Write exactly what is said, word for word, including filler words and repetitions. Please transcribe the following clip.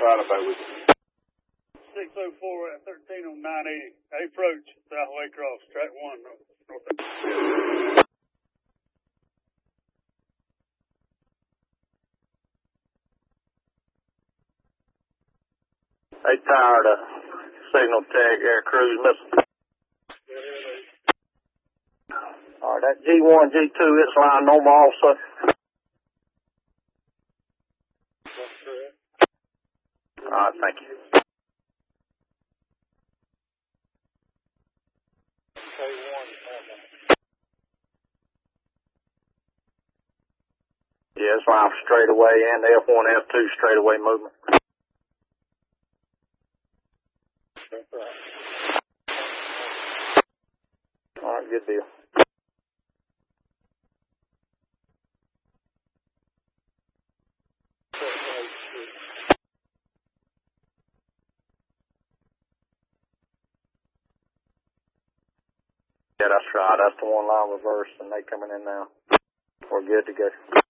try to bear with you. six oh four at thirteen oh nine eighty. Approach, Southway Cross, track one, north. They tired of signal tag air cruise missile. All right, that G one, G two, it's line normal also. That's correct. All right, thank you. K one, Yeah, it's line for straightaway and F one, F two straightaway movement. that's right. All right, good deal. Yeah, that's right. That's the one line reverse, and they coming in now. We're good to go.